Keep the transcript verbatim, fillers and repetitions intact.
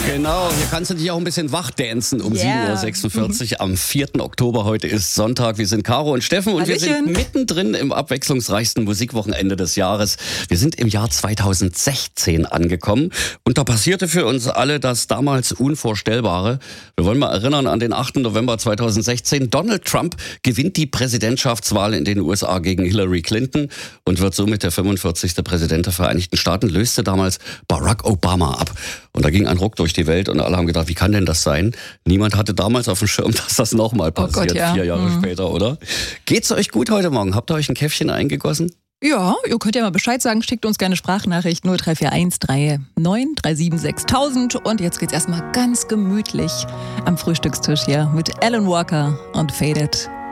Genau, hier kannst du dich auch ein bisschen wachdancen um Yeah. sieben Uhr sechsundvierzig am vierten Oktober. Heute ist Sonntag. Wir sind Caro und Steffen und Hallöchen. wir sind mittendrin im abwechslungsreichsten Musikwochenende des Jahres. Wir sind im Jahr zweitausendsechzehn angekommen und da passierte für uns alle das damals Unvorstellbare. Wir wollen mal erinnern an den achten November zweitausendsechzehn. Donald Trump gewinnt die Präsidentschaftswahl in den U S A gegen Hillary Clinton und wird somit der fünfundvierzigste Präsident der Vereinigten Staaten, löste damals Barack Obama ab. Und da ging ein Ruck durch die Welt und alle haben gedacht, wie kann denn das sein? Niemand hatte damals auf dem Schirm, dass das nochmal passiert, Oh Gott, ja. vier Jahre Mhm. später, oder? Geht's euch gut heute Morgen? Habt ihr euch ein Käffchen eingegossen? Ja, ihr könnt ja mal Bescheid sagen. Schickt uns gerne Sprachnachricht null drei vier eins drei neun drei sieben sechstausend. Und jetzt geht's erstmal ganz gemütlich am Frühstückstisch hier mit Alan Walker und Faded.